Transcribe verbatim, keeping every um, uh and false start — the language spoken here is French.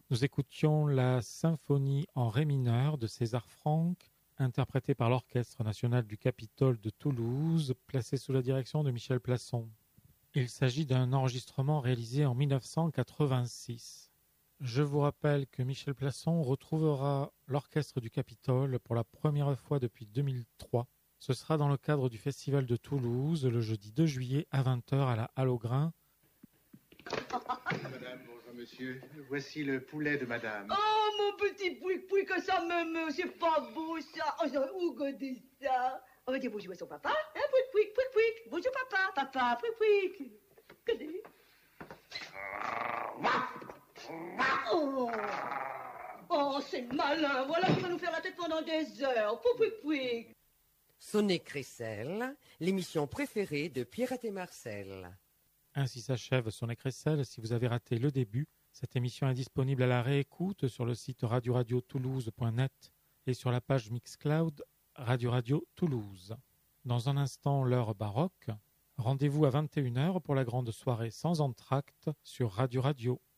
Nous écoutions la symphonie en ré mineur de César Franck, interprétée par l'Orchestre national du Capitole de Toulouse, placé sous la direction de Michel Plasson. Il s'agit d'un enregistrement réalisé en mille neuf cent quatre-vingt-six. Je vous rappelle que Michel Plasson retrouvera l'Orchestre du Capitole pour la première fois depuis deux mille trois. Ce sera dans le cadre du Festival de Toulouse, le jeudi deux juillet à vingt heures à la Halle aux Grains. Madame, bonjour monsieur. Voici le poulet de madame. Oh, mon petit pouic-pouic, que ça me meut, c'est pas beau ça. Oh, ça, où godez ça? On va dire bonjour à son papa, hein, pouic-pouic, pouic-pouic. Bonjour papa, papa, pouic-pouic. Godez. Oh, oh c'est malin, voilà qui va nous faire la tête pendant des heures. Pouic-pouic. Sonnet Crécelle, l'émission préférée de Pierrette et Marcel. Ainsi s'achève Sonnet Crécelle. Si vous avez raté le début, cette émission est disponible à la réécoute sur le site radio radio toulouse point net et sur la page Mixcloud Radio Radio Toulouse. Dans un instant, l'heure baroque. Rendez-vous à vingt et une heures pour la grande soirée sans entracte sur Radio Radio.